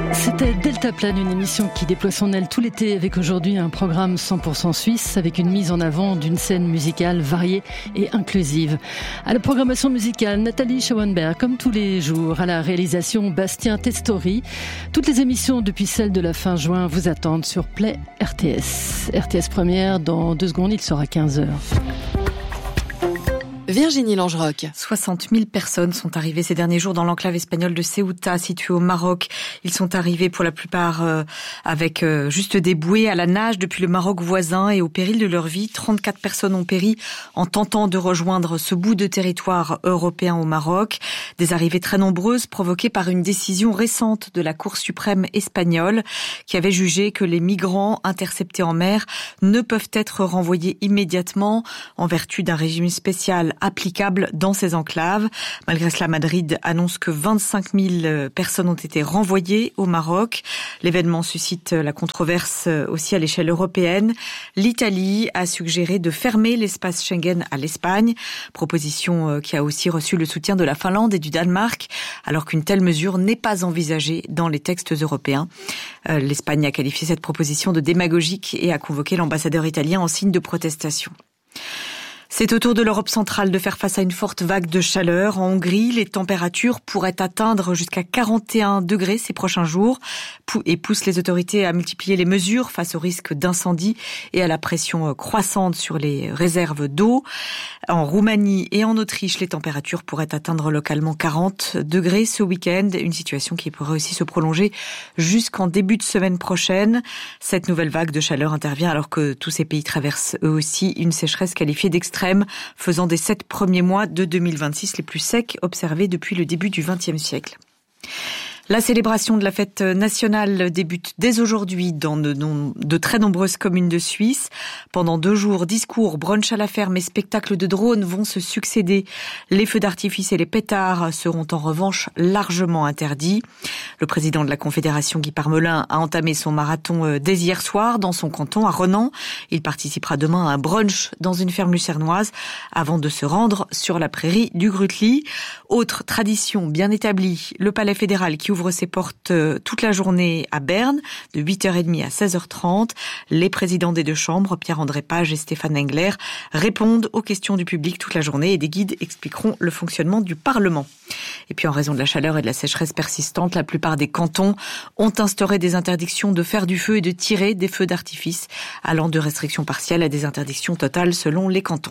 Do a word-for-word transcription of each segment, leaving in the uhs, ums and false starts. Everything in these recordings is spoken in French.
C'était Deltaplane, une émission qui déploie son aile tout l'été avec aujourd'hui un programme cent pour cent suisse avec une mise en avant d'une scène musicale variée et inclusive. À la programmation musicale, Nathalie Schauenberg, comme tous les jours. À la réalisation, Bastien Testori. Toutes les émissions depuis celle de la fin juin vous attendent sur Play R T S. R T S Première, dans deux secondes, il sera quinze heures. Virginie Langeroc. soixante mille personnes sont arrivées ces derniers jours dans l'enclave espagnole de Ceuta, située au Maroc. Ils sont arrivés pour la plupart euh, avec euh, juste des bouées à la nage depuis le Maroc voisin et au péril de leur vie. trente-quatre personnes ont péri en tentant de rejoindre ce bout de territoire européen au Maroc. Des arrivées très nombreuses provoquées par une décision récente de la Cour suprême espagnole qui avait jugé que les migrants interceptés en mer ne peuvent être renvoyés immédiatement en vertu d'un régime spécial applicable dans ces enclaves. Malgré cela, Madrid annonce que vingt-cinq mille personnes ont été renvoyées au Maroc. L'événement suscite la controverse aussi à l'échelle européenne. L'Italie a suggéré de fermer l'espace Schengen à l'Espagne, proposition qui a aussi reçu le soutien de la Finlande et du Danemark, alors qu'une telle mesure n'est pas envisagée dans les textes européens. L'Espagne a qualifié cette proposition de démagogique et a convoqué l'ambassadeur italien en signe de protestation. C'est au tour de l'Europe centrale de faire face à une forte vague de chaleur. En Hongrie, les températures pourraient atteindre jusqu'à quarante et un degrés ces prochains jours et poussent les autorités à multiplier les mesures face au risque d'incendie et à la pression croissante sur les réserves d'eau. En Roumanie et en Autriche, les températures pourraient atteindre localement quarante degrés ce week-end, une situation qui pourrait aussi se prolonger jusqu'en début de semaine prochaine. Cette nouvelle vague de chaleur intervient alors que tous ces pays traversent eux aussi une sécheresse qualifiée d'extrême, faisant des sept premiers mois de deux mille vingt-six les plus secs observés depuis le début du vingtième siècle. La célébration de la fête nationale débute dès aujourd'hui dans de, de très nombreuses communes de Suisse. Pendant deux jours, discours, brunch à la ferme et spectacles de drones vont se succéder. Les feux d'artifice et les pétards seront en revanche largement interdits. Le président de la Confédération, Guy Parmelin, a entamé son marathon dès hier soir dans son canton à Renan. Il participera demain à un brunch dans une ferme lucernoise avant de se rendre sur la prairie du Grutli. Autre tradition bien établie, le Palais fédéral qui ouvre ouvre ses portes toute la journée à Berne, de huit heures trente à seize heures trente. Les présidents des deux chambres, Pierre-André Page et Stéphane Engler, répondent aux questions du public toute la journée et des guides expliqueront le fonctionnement du Parlement. Et puis en raison de la chaleur et de la sécheresse persistante, la plupart des cantons ont instauré des interdictions de faire du feu et de tirer des feux d'artifice, allant de restrictions partielles à des interdictions totales selon les cantons.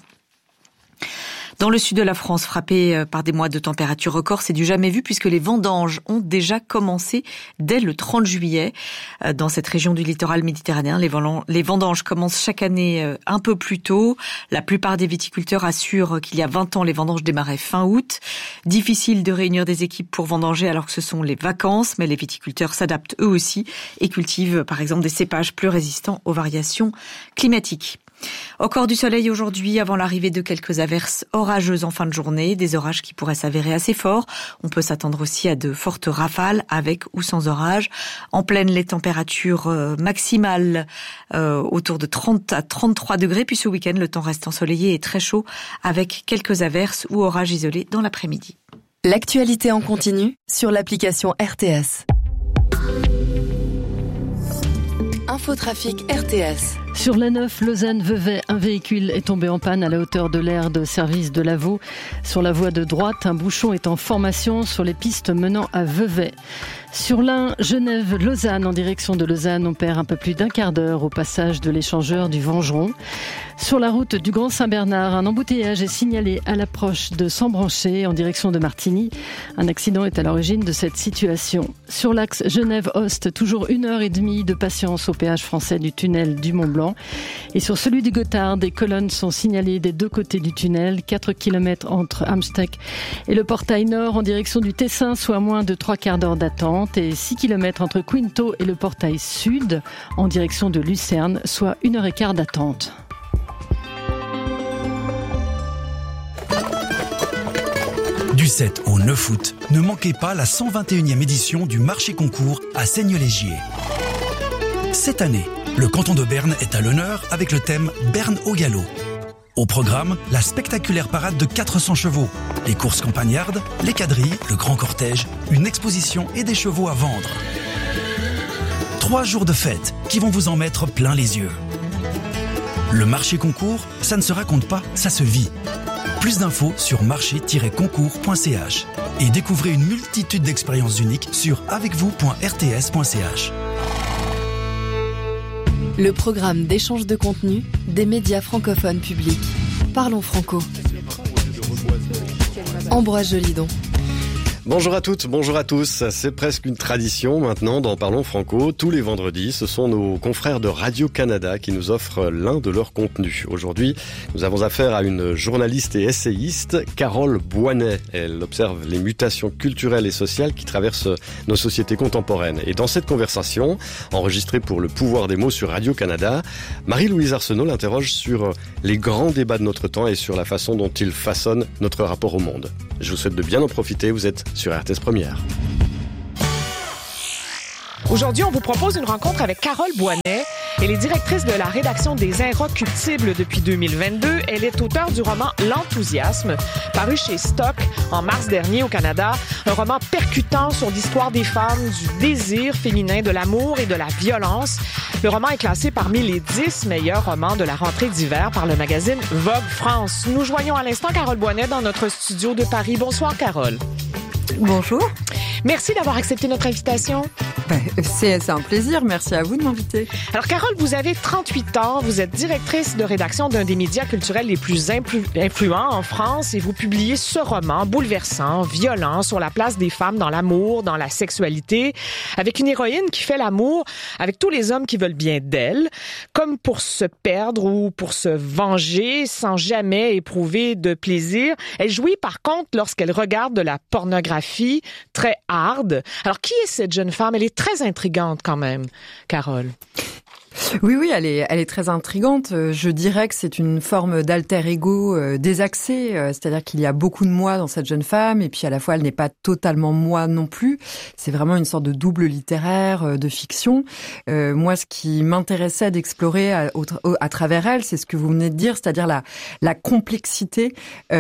Dans le sud de la France, frappé par des mois de température record, c'est du jamais vu puisque les vendanges ont déjà commencé dès le trente juillet. Dans cette région du littoral méditerranéen, les vendanges commencent chaque année un peu plus tôt. La plupart des viticulteurs assurent qu'il y a vingt ans, les vendanges démarraient fin août. Difficile de réunir des équipes pour vendanger alors que ce sont les vacances, mais les viticulteurs s'adaptent eux aussi et cultivent par exemple des cépages plus résistants aux variations climatiques. Encore du soleil aujourd'hui avant l'arrivée de quelques averses orageuses en fin de journée, des orages qui pourraient s'avérer assez forts. On peut s'attendre aussi à de fortes rafales avec ou sans orage. En pleine, les températures maximales euh, autour de trente à trente-trois degrés. Puis ce week-end, le temps reste ensoleillé et très chaud avec quelques averses ou orages isolés dans l'après-midi. L'actualité en continu sur l'application R T S. Infotrafic R T S. Sur l'A neuf, Lausanne-Vevey, un véhicule est tombé en panne à la hauteur de l'aire de service de Lavaux. Sur la voie de droite, un bouchon est en formation sur les pistes menant à Vevey. Sur l'Ain, Genève-Lausanne, en direction de Lausanne, on perd un peu plus d'un quart d'heure au passage de l'échangeur du Vengeron. Sur la route du Grand Saint-Bernard, un embouteillage est signalé à l'approche de Sambranché, en direction de Martigny. Un accident est à l'origine de cette situation. Sur l'axe Genève-Ost, toujours une heure et demie de patience au péage français du tunnel du Mont-Blanc. Et sur celui du Gothard, des colonnes sont signalées des deux côtés du tunnel, quatre kilomètres entre Amstec et le portail nord en direction du Tessin, soit moins de trois quarts d'heure d'attente, et six kilomètres entre Quinto et le portail sud en direction de Lucerne, soit une heure et quart d'attente. Du sept au neuf août, ne manquez pas la cent vingt et unième édition du marché concours à Seigne-Légier. Cette année, le canton de Berne est à l'honneur avec le thème Berne au galop. Au programme, la spectaculaire parade de quatre cents chevaux, les courses campagnardes, les quadrilles, le grand cortège, une exposition et des chevaux à vendre. Trois jours de fête qui vont vous en mettre plein les yeux. Le marché concours, ça ne se raconte pas, ça se vit. Plus d'infos sur marché tiret concours point c h et découvrez une multitude d'expériences uniques sur avec vous point r t s point c h. Le programme d'échange de contenu des médias francophones publics. Parlons franco. Ambroise Jolidon. Bonjour à toutes, bonjour à tous. C'est presque une tradition maintenant dans Parlons Franco. Tous les vendredis, ce sont nos confrères de Radio-Canada qui nous offrent l'un de leurs contenus. Aujourd'hui, nous avons affaire à une journaliste et essayiste, Carole Boinet. Elle observe les mutations culturelles et sociales qui traversent nos sociétés contemporaines. Et dans cette conversation, enregistrée pour Le Pouvoir des mots sur Radio-Canada, Marie-Louise Arsenault l'interroge sur les grands débats de notre temps et sur la façon dont ils façonnent notre rapport au monde. Je vous souhaite de bien en profiter. Vous êtes sur R T S Première. Aujourd'hui, on vous propose une rencontre avec Carole Boinet. Elle est directrice de la rédaction des Inrecuptibles depuis deux mille vingt-deux. Elle est auteure du roman L'Enthousiasme, paru chez Stock en mars dernier au Canada. Un roman percutant sur l'histoire des femmes, du désir féminin, de l'amour et de la violence. Le roman est classé parmi les dix meilleurs romans de la rentrée d'hiver par le magazine Vogue France. Nous joignons à l'instant Carole Boinet dans notre studio de Paris. Bonsoir, Carole. Bonjour. Merci d'avoir accepté notre invitation. Ben, c'est, c'est un plaisir. Merci à vous de m'inviter. Alors, Carole, vous avez trente-huit ans. Vous êtes directrice de rédaction d'un des médias culturels les plus influ- influents en France et vous publiez ce roman bouleversant, violent, sur la place des femmes dans l'amour, dans la sexualité, avec une héroïne qui fait l'amour avec tous les hommes qui veulent bien d'elle, comme pour se perdre ou pour se venger sans jamais éprouver de plaisir. Elle jouit par contre lorsqu'elle regarde de la pornographie très hard. Alors, qui est cette jeune femme? Elle est très intrigante quand même, Carole. Oui, oui, elle est, elle est très intrigante. Je dirais que c'est une forme d'alter ego euh, désaxé, euh, c'est-à-dire qu'il y a beaucoup de moi dans cette jeune femme, et puis à la fois elle n'est pas totalement moi non plus. C'est vraiment une sorte de double littéraire, euh, de fiction. Euh, moi, ce qui m'intéressait d'explorer à, au, à travers elle, c'est ce que vous venez de dire, c'est-à-dire la, la complexité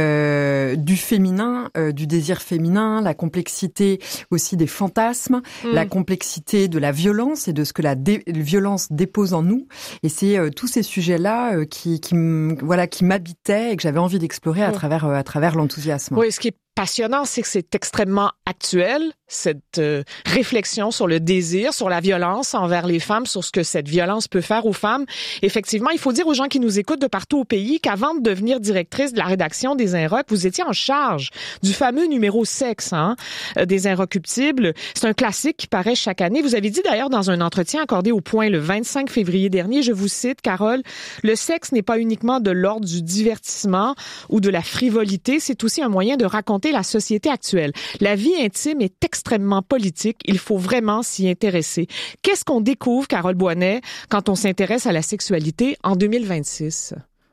euh, du féminin, euh, du désir féminin, la complexité aussi des fantasmes, mmh. la complexité de la violence et de ce que la dé- violence dépose en nous, et c'est euh, tous ces sujets-là euh, qui, qui, m- voilà, qui m'habitaient et que j'avais envie d'explorer à travers, euh, à travers l'enthousiasme. Oui, ce qui est passionnant, c'est que c'est extrêmement actuel, cette euh, réflexion sur le désir, sur la violence envers les femmes, sur ce que cette violence peut faire aux femmes. Effectivement, il faut dire aux gens qui nous écoutent de partout au pays qu'avant de devenir directrice de la rédaction des Inroc, vous étiez en charge du fameux numéro sexe, hein, des Inrecuptibles. C'est un classique qui paraît chaque année. Vous avez dit d'ailleurs dans un entretien accordé au Point le vingt-cinq février dernier, je vous cite, Carole, « Le sexe n'est pas uniquement de l'ordre du divertissement ou de la frivolité, c'est aussi un moyen de raconter la société actuelle. La vie intime est extrêmement politique. Il faut vraiment s'y intéresser. » Qu'est-ce qu'on découvre, Carole Boinet, quand on s'intéresse à la sexualité en deux mille vingt-six?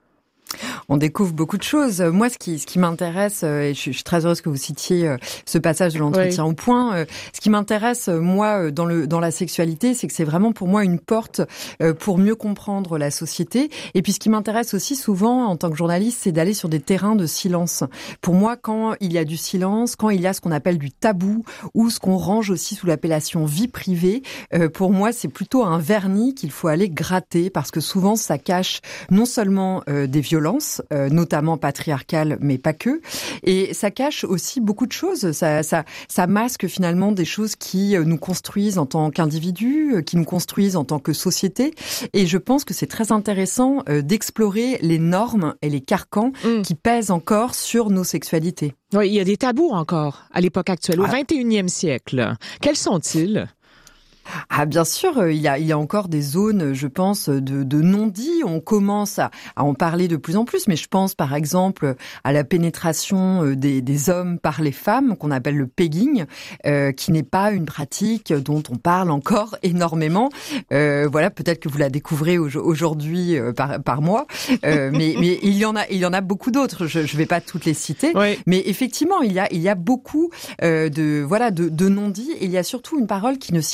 On découvre beaucoup de choses. Moi, ce qui, ce qui m'intéresse, et je suis, je suis très heureuse que vous citiez ce passage de l'entretien oui. au Point, ce qui m'intéresse, moi, dans le dans la sexualité, c'est que c'est vraiment pour moi une porte pour mieux comprendre la société. Et puis, ce qui m'intéresse aussi souvent, en tant que journaliste, c'est d'aller sur des terrains de silence. Pour moi, quand il y a du silence, quand il y a ce qu'on appelle du tabou, ou ce qu'on range aussi sous l'appellation vie privée, pour moi, c'est plutôt un vernis qu'il faut aller gratter, parce que souvent, ça cache non seulement des violences, Euh, notamment patriarcale, mais pas que. Et ça cache aussi beaucoup de choses. Ça, ça, ça masque finalement des choses qui nous construisent en tant qu'individus, qui nous construisent en tant que société. Et je pense que c'est très intéressant euh, d'explorer les normes et les carcans mmh. qui pèsent encore sur nos sexualités. Oui, il y a des tabous encore à l'époque actuelle, au ah. vingt et unième siècle. Quels sont-ils ? Ah, bien sûr, il y a, il y a encore des zones, je pense, de, de non-dits. On commence à, à en parler de plus en plus, mais je pense par exemple à la pénétration des, des hommes par les femmes, qu'on appelle le pegging, euh, qui n'est pas une pratique dont on parle encore énormément. Euh, voilà, peut-être que vous la découvrez aujourd'hui euh, par, par moi, euh, mais, mais il y en a, il y en a beaucoup d'autres. Je, je vais pas toutes les citer, oui. mais effectivement, il y a, il y a beaucoup euh, de, voilà, de, de non-dits. Et il y a surtout une parole qui ne circule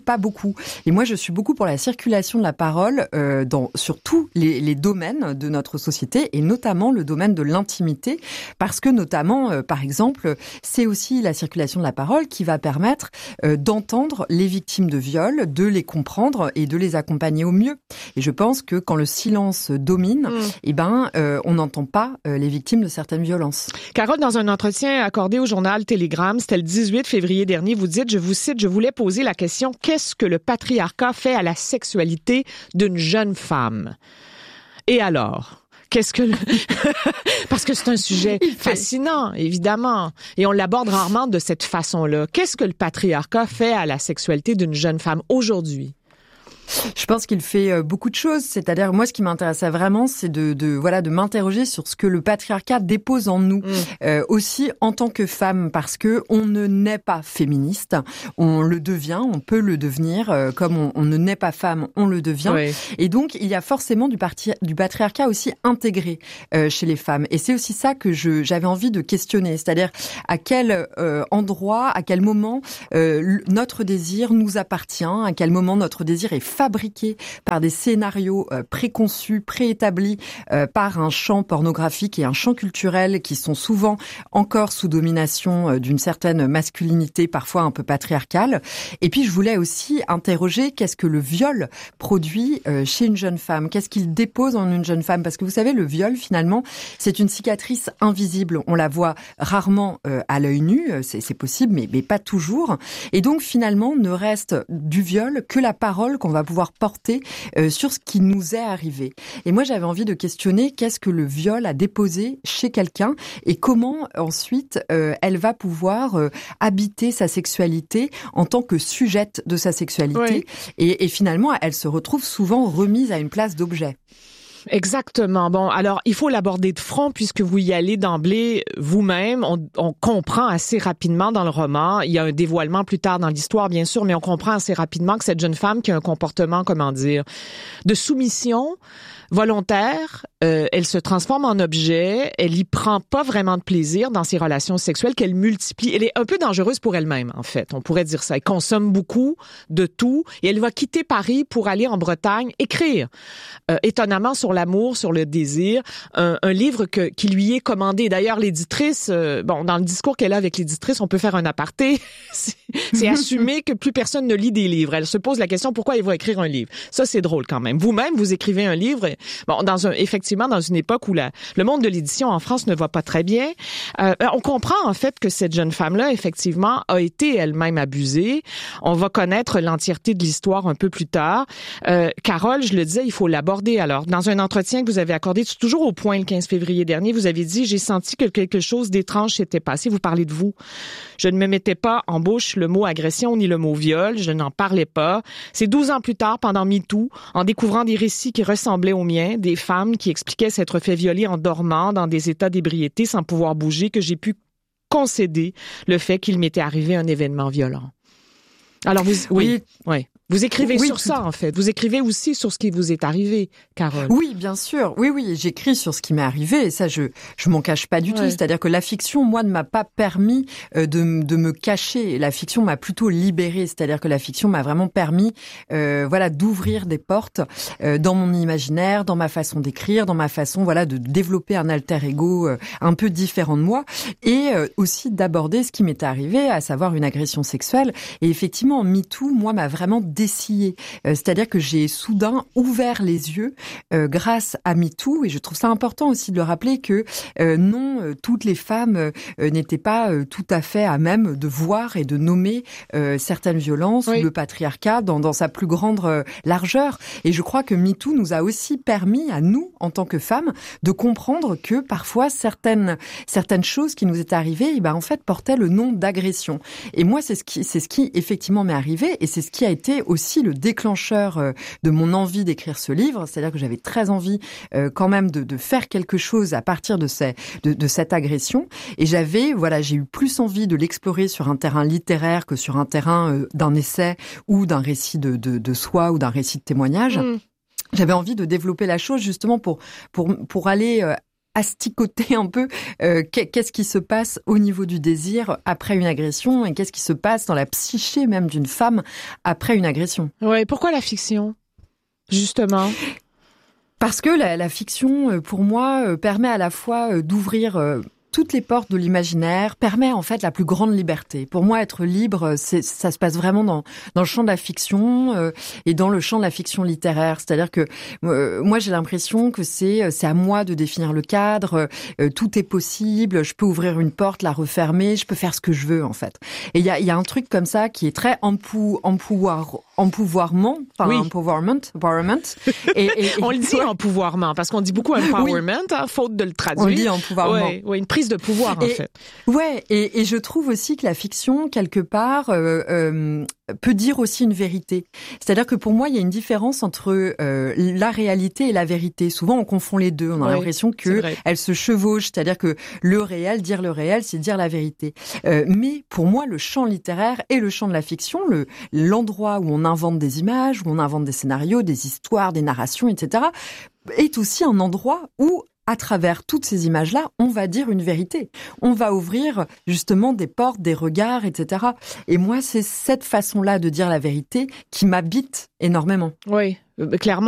pas beaucoup. Et moi, je suis beaucoup pour la circulation de la parole euh, dans sur tous les, les domaines de notre société, et notamment le domaine de l'intimité, parce que notamment, euh, par exemple, c'est aussi la circulation de la parole qui va permettre euh, d'entendre les victimes de viol, de les comprendre et de les accompagner au mieux. Et je pense que quand le silence domine, mmh. eh ben, euh, on n'entend pas euh, les victimes de certaines violences. Carole, dans un entretien accordé au journal Télégramme, c'était le dix-huit février dernier, vous dites, je vous cite, je voulais poser la question, qu'est-ce que le patriarcat fait à la sexualité d'une jeune femme? Et alors? Qu'est-ce que le... Parce que c'est un sujet fascinant, évidemment, et on l'aborde rarement de cette façon-là. Qu'est-ce que le patriarcat fait à la sexualité d'une jeune femme aujourd'hui? Je pense qu'il fait beaucoup de choses. C'est-à-dire, moi, ce qui m'intéressait vraiment, c'est de, de, voilà, de m'interroger sur ce que le patriarcat dépose en nous, mmh. euh, aussi en tant que femme, parce que on ne naît pas féministe, on le devient, on peut le devenir, euh, comme on, on ne naît pas femme, on le devient. Oui. Et donc, il y a forcément du, parti, du patriarcat aussi intégré euh, chez les femmes. Et c'est aussi ça que je, j'avais envie de questionner. C'est-à-dire, à quel euh, endroit, à quel moment euh, notre désir nous appartient, à quel moment notre désir est fabriqué par des scénarios euh, préconçus, préétablis euh, par un champ pornographique et un champ culturel qui sont souvent encore sous domination euh, d'une certaine masculinité, parfois un peu patriarcale. Et puis je voulais aussi interroger qu'est-ce que le viol produit euh, chez une jeune femme, qu'est-ce qu'il dépose en une jeune femme, parce que vous savez, le viol finalement, c'est une cicatrice invisible, on la voit rarement euh, à l'œil nu, c'est, c'est possible, mais, mais pas toujours. Et donc finalement, ne reste du viol que la parole qu'on va pouvoir porter euh, sur ce qui nous est arrivé. Et moi, j'avais envie de questionner qu'est-ce que le viol a déposé chez quelqu'un et comment ensuite euh, elle va pouvoir euh, habiter sa sexualité en tant que sujette de sa sexualité. Oui. Et, et finalement, elle se retrouve souvent remise à une place d'objet. Exactement. Bon, alors, il faut l'aborder de front puisque vous y allez d'emblée vous-même. On, on comprend assez rapidement dans le roman, il y a un dévoilement plus tard dans l'histoire, bien sûr, mais on comprend assez rapidement que cette jeune femme qui a un comportement, comment dire, de soumission volontaire, euh, elle se transforme en objet, elle y prend pas vraiment de plaisir dans ses relations sexuelles qu'elle multiplie. Elle est un peu dangereuse pour elle-même, en fait. On pourrait dire ça. Elle consomme beaucoup de tout et elle va quitter Paris pour aller en Bretagne écrire, euh, étonnamment sur l'amour, sur le désir, un, un livre que, qui lui est commandé. D'ailleurs, l'éditrice, euh, bon, dans le discours qu'elle a avec l'éditrice, on peut faire un aparté. c'est, c'est assumer que plus personne ne lit des livres. Elle se pose la question pourquoi il va écrire un livre. Ça, c'est drôle quand même. Vous-même, vous écrivez un livre. Bon, dans un, effectivement, dans une époque où la, le monde de l'édition en France ne va pas très bien, euh, on comprend en fait que cette jeune femme-là, effectivement, a été elle-même abusée. On va connaître l'entièreté de l'histoire un peu plus tard. Euh, Carole, je le disais, il faut l'aborder. Alors, dans un entretien que vous avez accordé, toujours au Point le quinze février dernier, vous avez dit « J'ai senti que quelque chose d'étrange s'était passé. » Vous parlez de vous. Je ne me mettais pas en bouche le mot agression ni le mot viol. Je n'en parlais pas. C'est douze ans plus tard, pendant MeToo, en découvrant des récits qui ressemblaient aux miens, des femmes qui expliquaient s'être fait violer en dormant dans des états d'ébriété sans pouvoir bouger, que j'ai pu concéder le fait qu'il m'était arrivé un événement violent. Alors vous, oui, oui. oui. Vous écrivez oui, sur ça, en fait. Vous écrivez aussi sur ce qui vous est arrivé, Carole. Oui, bien sûr. Oui, oui, j'écris sur ce qui m'est arrivé. Et ça, je je m'en cache pas du ouais. tout. C'est-à-dire que la fiction, moi, ne m'a pas permis euh, de, de me cacher. La fiction m'a plutôt libérée. C'est-à-dire que la fiction m'a vraiment permis, euh, voilà, d'ouvrir des portes euh, dans mon imaginaire, dans ma façon d'écrire, dans ma façon, voilà, de développer un alter ego euh, un peu différent de moi, et euh, aussi d'aborder ce qui m'était arrivé, à savoir une agression sexuelle. Et effectivement, MeToo, moi, m'a vraiment dessillé. Euh, c'est-à-dire que j'ai soudain ouvert les yeux euh, grâce à MeToo, et je trouve ça important aussi de le rappeler que euh, non, euh, toutes les femmes euh, n'étaient pas euh, tout à fait à même de voir et de nommer euh, certaines violences oui. ou le patriarcat dans, dans sa plus grande euh, largeur. Et je crois que MeToo nous a aussi permis, à nous, en tant que femmes, de comprendre que parfois certaines certaines choses qui nous étaient arrivées, eh ben, en fait, portaient le nom d'agression. Et moi, c'est ce qui, c'est ce qui effectivement m'est arrivé, et c'est ce qui a été aussi le déclencheur de mon envie d'écrire ce livre. C'est-à-dire que j'avais très envie euh, quand même de, de faire quelque chose à partir de, ces, de, de cette agression. Et j'avais, voilà, j'ai eu plus envie de l'explorer sur un terrain littéraire que sur un terrain euh, d'un essai ou d'un récit de, de, de soi ou d'un récit de témoignage. Mmh. J'avais envie de développer la chose justement pour, pour, pour aller... Euh, asticoter un peu euh, qu'est-ce qui se passe au niveau du désir après une agression et qu'est-ce qui se passe dans la psyché même d'une femme après une agression. Ouais, pourquoi la fiction, justement? Parce que la, la fiction, pour moi, permet à la fois d'ouvrir toutes les portes de l'imaginaire, permet en fait la plus grande liberté. Pour moi, être libre, c'est, ça se passe vraiment dans, dans le champ de la fiction euh, et dans le champ de la fiction littéraire. C'est-à-dire que euh, moi, j'ai l'impression que c'est, c'est à moi de définir le cadre. Euh, tout est possible. Je peux ouvrir une porte, la refermer. Je peux faire ce que je veux, en fait. Et il y a, y a un truc comme ça qui est très empou, empouvoir, empouvoirment, enfin oui. empowerment, empowerment. Et, et, et on le dit empouvoirment parce qu'on dit beaucoup empowerment, oui. hein, faute de le traduire. On le dit empouvoirment. Oui, oui, une prise de pouvoir, en et, fait. Ouais, et, et je trouve aussi que la fiction, quelque part, euh, euh, peut dire aussi une vérité. C'est-à-dire que pour moi, il y a une différence entre euh, la réalité et la vérité. Souvent, on confond les deux. On a oui, l'impression que elles se chevauchent. C'est-à-dire que le réel, dire le réel, c'est dire la vérité. Euh, mais pour moi, le champ littéraire et le champ de la fiction, le, l'endroit où on invente des images, où on invente des scénarios, des histoires, des narrations, et cetera, est aussi un endroit où à travers toutes ces images-là, on va dire une vérité. On va ouvrir justement des portes, des regards, et cetera. Et moi, c'est cette façon-là de dire la vérité qui m'habite énormément. Oui, clairement.